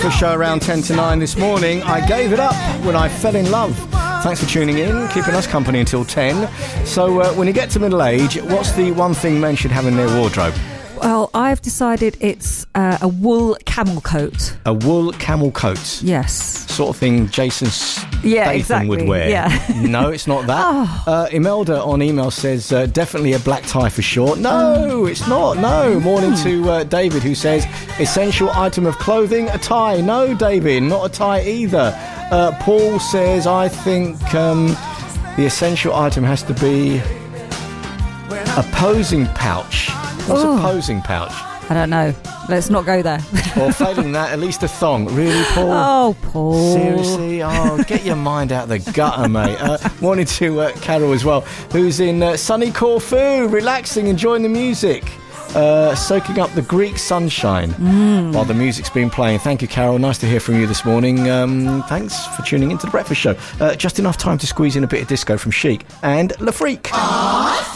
The show around 10 to 9 this morning. I gave it up when I fell in love. Thanks for tuning in, keeping us company until 10. So when you get to middle age, what's the one thing men should have in their wardrobe? Well, I've decided it's a wool camel coat. A wool camel coat? Yes. Sort of thing Jason Statham would wear. Yeah. No, it's not that. Imelda on email says, definitely a black tie for sure. No, it's not. No. Morning to David, who says, essential item of clothing, a tie. No, David, not a tie either. Paul says, I think the essential item has to be a posing pouch. What's a posing pouch? I don't know. Let's not go there. Or failing that, at least a thong. Really, Paul? Oh, Paul. Seriously? Oh, get your mind out the gutter, mate. Morning to Carol as well, who's in sunny Corfu, relaxing, enjoying the music. Soaking up the Greek sunshine while the music's been playing. Thank you, Carol. Nice to hear from you this morning. Thanks for tuning into The Breakfast Show. Just enough time to squeeze in a bit of disco from Chic and Le Freak.